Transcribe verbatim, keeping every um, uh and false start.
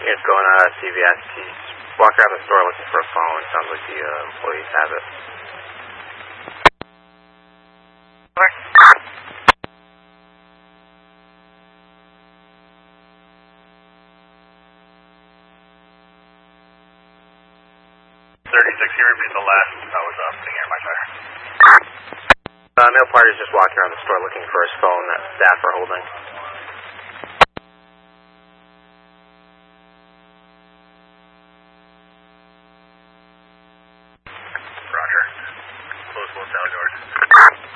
It's going on at C V S. He's walking around the store looking for a phone. Sounds like the uh, employees have it. thirty-six here would be the last I was uh, sitting here in my tire. Uh, male party is just walking around the store looking for his phone that staff are holding.